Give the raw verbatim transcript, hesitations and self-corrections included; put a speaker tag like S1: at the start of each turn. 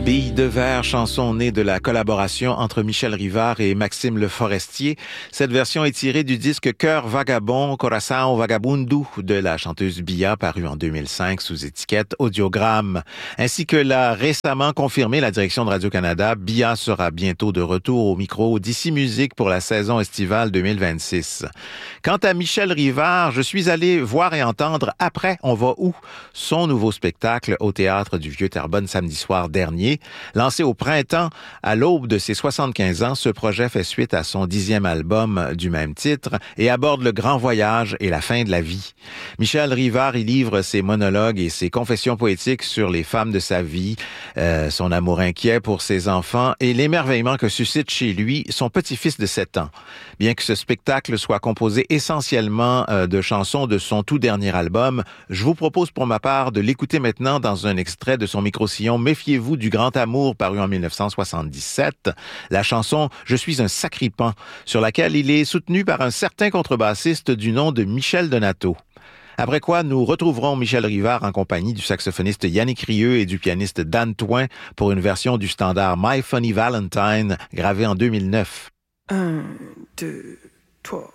S1: Billes de verre, chanson née de la collaboration entre Michel Rivard et Maxime Le Forestier. Cette version est tirée du disque Cœur vagabond, Coração Vagabundo de la chanteuse Bia, paru en deux mille cinq sous étiquette Audiogramme. Ainsi que l'a récemment confirmé la direction de Radio-Canada, Bia sera bientôt de retour au micro d'Ici Musique pour la saison estivale deux mille vingt-six. Quant à Michel Rivard, je suis allé voir et entendre Après, on va où? Son nouveau spectacle au Théâtre du Vieux-Terrebonne samedi soir dernier. Lancé au printemps, à l'aube de ses soixante-quinze ans, ce projet fait suite à son dixième album du même titre et aborde le grand voyage et la fin de la vie. Michel Rivard y livre ses monologues et ses confessions poétiques sur les femmes de sa vie, euh, son amour inquiet pour ses enfants et l'émerveillement que suscite chez lui son petit-fils de sept ans. Bien que ce spectacle soit composé essentiellement euh, de chansons de son tout dernier album, je vous propose pour ma part de l'écouter maintenant dans un extrait de son micro-sillon Méfiez-vous du grand amour paru en dix-neuf cent soixante-dix-sept, la chanson Je suis un sacripant, sur laquelle il est soutenu par un certain contrebassiste du nom de Michel Donato. Après quoi, nous retrouverons Michel Rivard en compagnie du saxophoniste Yannick Rieu et du pianiste Dan Toin pour une version du standard My Funny Valentine, gravé en deux mille neuf.
S2: Un, deux, trois.